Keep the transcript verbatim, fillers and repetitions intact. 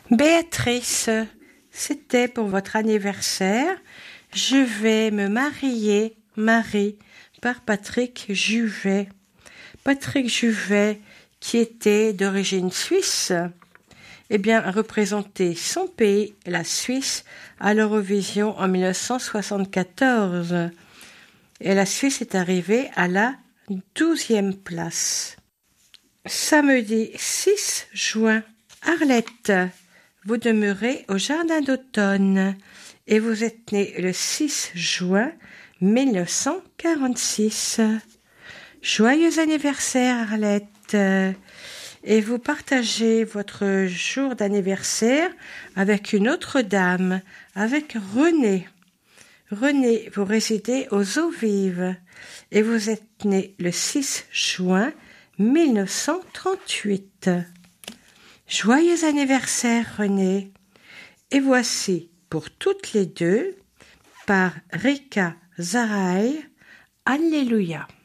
Béatrice, c'était pour votre anniversaire. Je vais me marier, Marie, par Patrick Juvet. Patrick Juvet, qui était d'origine suisse, eh bien, a représenté son pays, la Suisse, à l'Eurovision en mille neuf cent soixante-quatorze. Et la Suisse est arrivée à la douzième place. Samedi six juin, Arlette, vous demeurez au Jardin d'Automne et vous êtes née le six juin mille neuf cent quarante-six. Joyeux anniversaire Arlette, et vous partagez votre jour d'anniversaire avec une autre dame, avec Renée. Renée, vous résidez aux Eaux Vives et vous êtes née le six juin mille neuf cent trente-huit. Joyeux anniversaire Renée. Et voici pour toutes les deux, par Rika Zaraï, Alléluia.